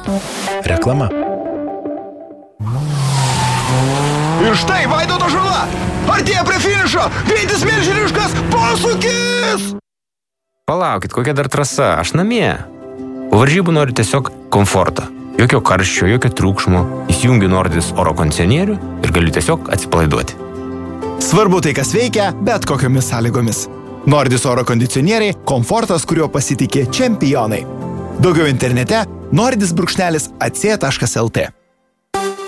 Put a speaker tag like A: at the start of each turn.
A: Reklama.
B: Ir štai Vaidoto žala! Artėja prie finišo! Greitis milžiniškas! Posūkis!
C: Palaukit, kokia dar trasa? Aš namie. Po varžybų noriu tiesiog komforto. Jokio karščio, jokio triukšmo. Įsijungiu Nordis oro kondicionierių ir galiu tiesiog atsipalaiduoti.
A: Svarbu tai, kas veikia, bet kokiomis sąlygomis. Nordis oro kondicionieriai – komfortas, kuriuo pasitikė čempionai. Daugiau internete nordis_ac.lt